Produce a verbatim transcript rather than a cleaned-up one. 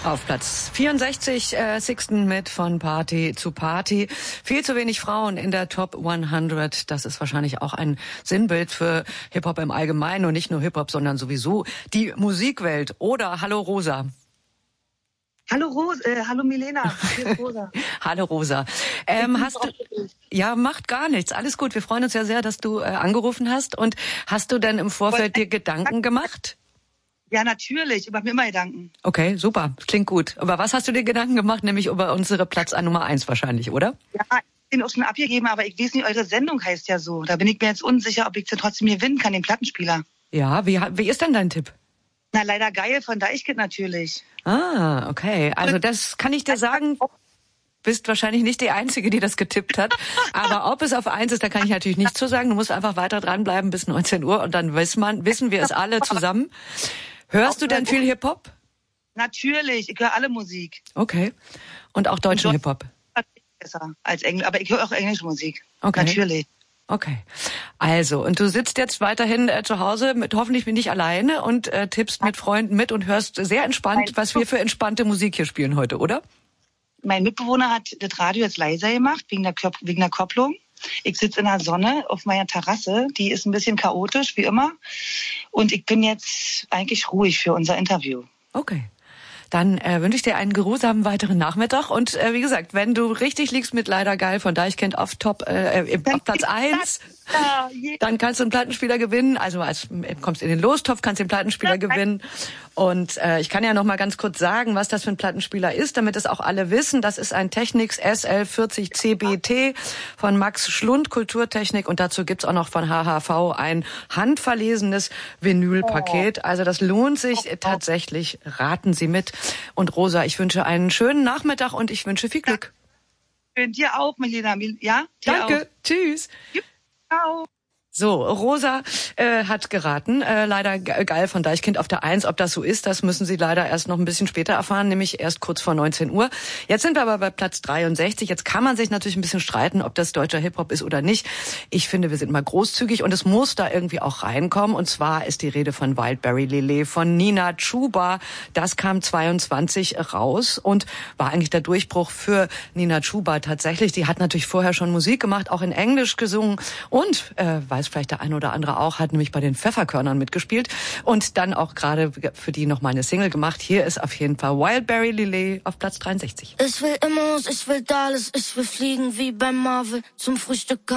Auf Platz vierundsechzig, äh, Sixten mit von Party zu Party. Viel zu wenig Frauen in der Top hundert. Das ist wahrscheinlich auch ein Sinnbild für Hip-Hop im Allgemeinen und nicht nur Hip-Hop, sondern sowieso die Musikwelt. Oder Hallo Rosa. Hallo Rosa, äh, hallo Milena. Hier ist Rosa. Hallo Rosa. Ähm, hast du, ja, macht gar nichts. Alles gut. Wir freuen uns ja sehr, dass du äh, angerufen hast. Und hast du denn im Vorfeld dir Gedanken gemacht? Ja, natürlich. Über mir immer Gedanken. Okay, super. Klingt gut. Aber was hast du dir Gedanken gemacht? Nämlich über unsere Platz an Nummer eins wahrscheinlich, oder? Ja, ich bin auch schon abgegeben, aber ich weiß nicht, eure Sendung heißt ja so. Da bin ich mir jetzt unsicher, ob ich denn trotzdem gewinnen kann, den Plattenspieler. Ja, wie, wie ist denn dein Tipp? Na, leider geil von Deichkind natürlich. Ah, okay. Also das kann ich dir sagen, bist wahrscheinlich nicht die Einzige, die das getippt hat. Aber ob es auf eins ist, da kann ich natürlich nichts zu sagen. Du musst einfach weiter dranbleiben bis neunzehn Uhr und dann wissen, man, wissen wir es alle zusammen. Hörst du denn viel Hip-Hop? Natürlich, ich höre alle Musik. Okay. Und auch deutschen Hip-Hop? Besser als Englisch, aber ich höre auch englische Musik. Okay. Natürlich. Okay. Also, und du sitzt jetzt weiterhin äh, zu Hause, mit hoffentlich nicht alleine und äh, tippst mit Freunden mit und hörst sehr entspannt, was wir für entspannte Musik hier spielen heute, oder? Mein Mitbewohner hat das Radio jetzt leiser gemacht, wegen der, Klop- wegen der Kopplung. Ich sitze in der Sonne auf meiner Terrasse, die ist ein bisschen chaotisch, wie immer. Und ich bin jetzt eigentlich ruhig für unser Interview. Okay. Dann äh, wünsche ich dir einen geruhsamen weiteren Nachmittag. Und äh, wie gesagt, wenn du richtig liegst mit Leider Geil von Deichkind auf Top äh, auf Platz eins, dann kannst du einen Plattenspieler gewinnen. Also als kommst in den Lostopf, kannst den Plattenspieler gewinnen. Und äh, ich kann ja noch mal ganz kurz sagen, was das für ein Plattenspieler ist, damit es auch alle wissen. Das ist ein Technics S L vierzig C B T von Max Schlund, Kulturtechnik. Und dazu gibt's auch noch von H H V ein handverlesenes Vinylpaket. Also das lohnt sich tatsächlich. Raten Sie mit. Und Rosa, ich wünsche einen schönen Nachmittag und ich wünsche viel Glück. Ja, dir auch, Melina. Ja? Dir Danke. auch. Tschüss. Ciao. So, Rosa äh, hat geraten, äh, leider geil von Deichkind auf der eins. Ob das so ist, das müssen Sie leider erst noch ein bisschen später erfahren, nämlich erst kurz vor neunzehn Uhr. Jetzt sind wir aber bei Platz dreiundsechzig. Jetzt kann man sich natürlich ein bisschen streiten, ob das deutscher Hip-Hop ist oder nicht. Ich finde, wir sind mal großzügig und es muss da irgendwie auch reinkommen. Und zwar ist die Rede von Wildberry Lillet, von Nina Chuba. Das kam zweiundzwanzig raus und war eigentlich der Durchbruch für Nina Chuba tatsächlich. Die hat natürlich vorher schon Musik gemacht, auch in Englisch gesungen und äh, weiß vielleicht der eine oder andere auch, hat nämlich bei den Pfefferkörnern mitgespielt und dann auch gerade für die noch mal eine Single gemacht. Hier ist auf jeden Fall Wildberry Lillet auf Platz dreiundsechzig. Ich will Immos, ich will Dallas, ich will fliegen wie bei Marvel zum Frühstück.